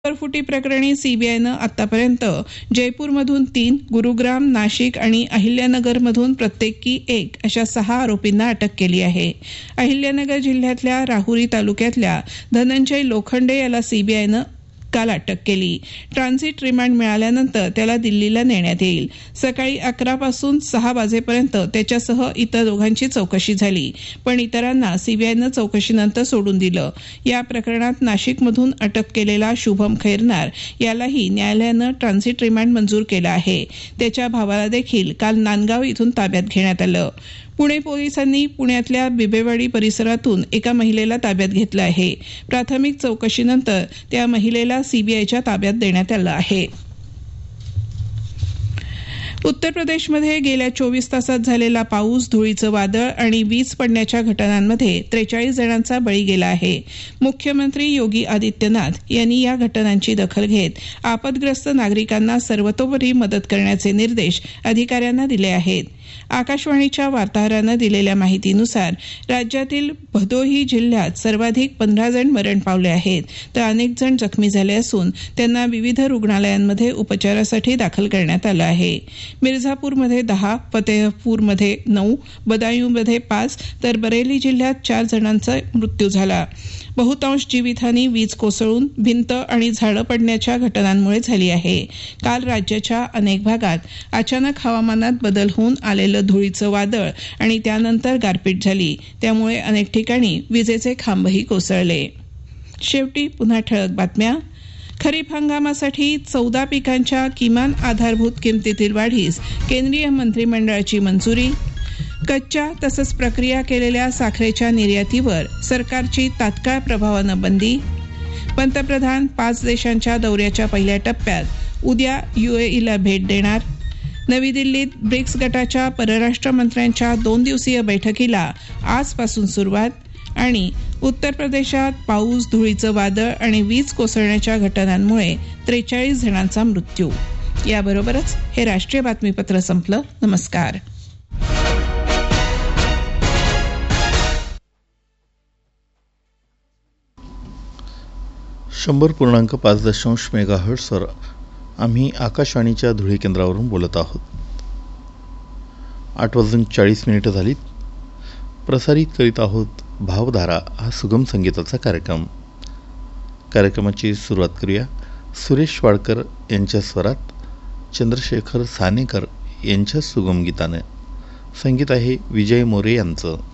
पेपरफुटी प्रकरणी सीबीआयनं आतापर्यंत जयपूरमधून 3, गुरुग्राम, नाशिक आणि अहिल्यानगरमधून प्रत्येकी 1 अशा 6 आरोपींना अटक केली आहे. अहिल्यानगर जिल्ह्यातल्या राहुरी तालुक्यातल्या धनंजय लोखंडे याला सीबीआयनं काल अटक केली. ट्रान्झिट रिमांड मिळाल्यानंतर त्याला दिल्लीला नेण्यात येईल. सकाळी 11 पासून 6 वाजेपर्यंत त्याच्यासह इतर दोघांची चौकशी झाली, पण इतरांना सीबीआयनं चौकशीनंतर सोडून दिलं. या प्रकरणात नाशिकमधून अटक केलेला शुभम खैरनार यालाही न्यायालयानं ट्रान्झिट रिमांड मंजूर केला आहे. त्याच्या भावाला देखील काल नांदगाव इथून ताब्यात घेण्यात आलं. पुणे पोलिसांनी पुण्यातल्या बिबेवाडी परिसरातून एका महिलेला ताब्यात घेतलं आहे. प्राथमिक चौकशीनंतर त्या महिलेला सीबीआयच्या ताब्यात देण्यात आलं आहे. उत्तर प्रदेशमध्ये गेल्या 24 तासात झालेला पाऊस, धुळीचं वादळ आणि वीज पडण्याच्या घटनांमध्ये 43 जणांचा बळी गेला आहे. मुख्यमंत्री योगी आदित्यनाथ यांनी या घटनांची दखल घेत आपदग्रस्त नागरिकांना सर्वतोपरी मदत करण्याचे निर्देश अधिकाऱ्यांना दिले आहेत. आकाशवाणीच्या वार्ताहरानं दिलेल्या माहितीनुसार राज्यातील भदोही जिल्ह्यात सर्वाधिक 15 जण मरण पावले आहेत, तर अनेक जण जखमी झाले असून त्यांना विविध रुग्णालयांमध्ये उपचारासाठी दाखल करण्यात आलं आहे. मिर्झापूरमध्ये 10, फतेहपूरमध्ये 9, बदायूंमध्ये 5 तर बरेली जिल्ह्यात 4 जणांचा मृत्यू झाला. बहुतांश जीवितहानी वीज कोसळून भिंत आणि झाडं पडण्याच्या घटनांमुळे झाली आहे. काल राज्याच्या अनेक भागात अचानक हवामानात बदल होऊन आलेलं धुळीचं वादळ आणि त्यानंतर गारपीट झाली, त्यामुळे अनेक ठिकाणी विजेचे खांबही कोसळले. शेवटी पुन्हा ठळक बातम्या. खरीप हंगामासाठी 14 पिकांच्या किमान आधारभूत किमतीतील वाढीस केंद्रीय मंत्रिमंडळाची मंजुरी. कच्च्या तसंच प्रक्रिया केलेल्या साखरेच्या निर्यातीवर सरकारची तात्काळ प्रभावानं बंदी. पंतप्रधान 5 देशांच्या दौऱ्याच्या पहिल्या टप्प्यात उद्या UAEला भेट देणार. नवी दिल्लीत ब्रिक्स गटाच्या परराष्ट्र मंत्र्यांच्या 2 दिवसीय बैठकीला आजपासून सुरुवात. आणि उत्तर प्रदेशात पाऊस, धुळीचं वादळ आणि वीज कोसळण्याच्या घटनांमुळे 43 जणांचा मृत्यू. याबरोबरच हे राष्ट्रीय बातमीपत्र संपलं. नमस्कार. 100.5 मेगाहर्ट्झवर आम्ही आकाशवाणीच्या धुळे केंद्रावरून बोलत आहोत. 8:40 झालीत. प्रसारित करीत आहोत भावधारा हा सुगम संगीताचा कार्यक्रमाची सुरुवात करूया. सुरेश वाडकर यांच्या स्वरात चंद्रशेखर सानेकर यांच्या सुगम गीतानं. संगीत आहे विजय मोरे यांचं.